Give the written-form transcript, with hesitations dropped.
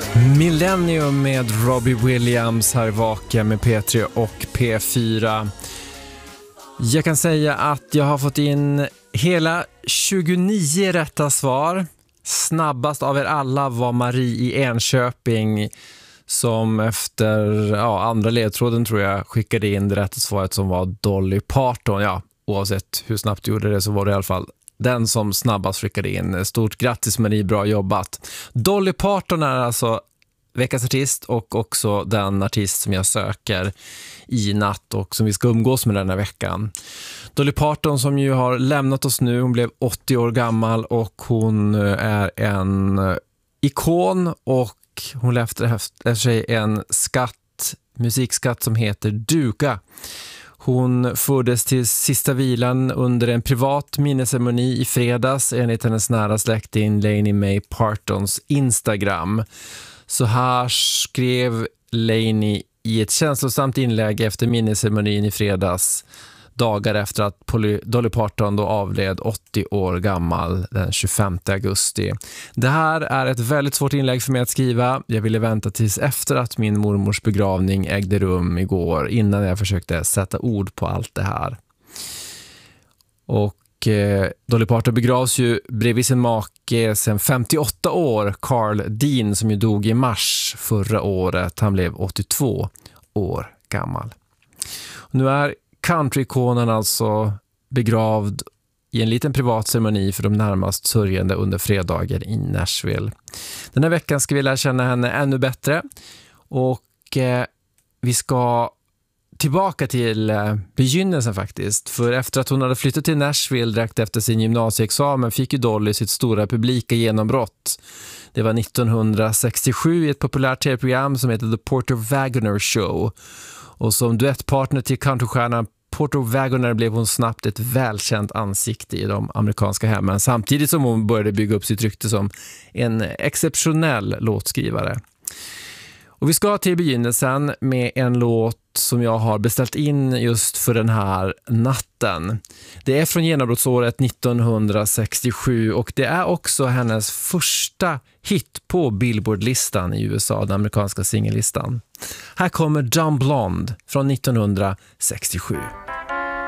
Millennium med Robbie Williams här vaken med P3 och P4. Jag kan säga att jag har fått in hela 29 rätta svar. Snabbast av er alla var Marie i Enköping som efter andra ledtråden tror jag skickade in det rätta svaret som var Dolly Parton. Ja, oavsett hur snabbt du gjorde det så var det i alla fall den som snabbast skickade in. Stort grattis Marie, bra jobbat. Dolly Parton är alltså veckans artist och också den artist som jag söker i natt och som vi ska umgås med den här veckan. Dolly Parton som ju har lämnat oss nu, hon blev 80 år gammal och hon är en ikon och hon lämnade efter sig en musikskatt som heter duga. Hon fördes till sista vilan under en privat minnesceremoni i fredags enligt hennes nära släkting Lainey May Partons Instagram. Så här skrev Lainey i ett känslosamt inlägg efter minnesceremonin i fredags, dagar efter att Dolly Parton då avled 80 år gammal den 25 augusti. Det här är ett väldigt svårt inlägg för mig att skriva. Jag ville vänta tills efter att min mormors begravning ägde rum igår innan jag försökte sätta ord på allt det här. Och Dolly Parton begravs ju bredvid sin make sedan 58 år, Carl Dean, som ju dog i mars förra året. Han blev 82 år gammal. Och nu är countryikonen alltså begravd i en liten privat ceremoni för de närmast sörjande under fredagen i Nashville. Den här veckan ska vi lära känna henne ännu bättre och vi ska tillbaka till begynnelsen faktiskt. För efter att hon hade flyttat till Nashville direkt efter sin gymnasieexamen fick ju Dolly sitt stora publika genombrott. Det var 1967 i ett populärt tv-program som heter The Porter Wagoner Show. Och som duettpartner till countrystjärnan Porter Wagoner blev hon snabbt ett välkänt ansikte i de amerikanska hemmen. Samtidigt som hon började bygga upp sitt rykte som en exceptionell låtskrivare. Och vi ska till begynnelsen med en låt som jag har beställt in just för den här natten. Det är från genombrottsåret 1967 och det är också hennes första hit på Billboard-listan i USA, den amerikanska singellistan. Här kommer Dumb Blonde från 1967.